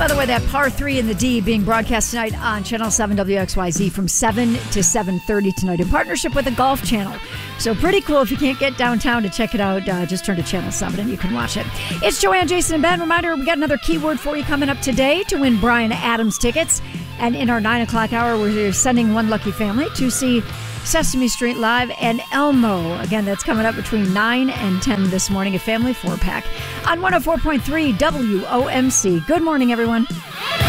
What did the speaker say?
By the way, that par 3 in the D being broadcast tonight on Channel 7 WXYZ from 7 to 7:30 tonight in partnership with the Golf Channel. So pretty cool. If you can't get downtown to check it out, just turn to Channel 7 and you can watch it. It's Joanne, Jason, and Ben. Reminder, we got another keyword for you coming up today to win Bryan Adams tickets. And in our 9 o'clock hour, we're sending one lucky family to see Sesame Street Live and Elmo. Again, that's coming up between 9 and 10 this morning, a family 4-pack on 104.3 WOMC. Good morning, everyone.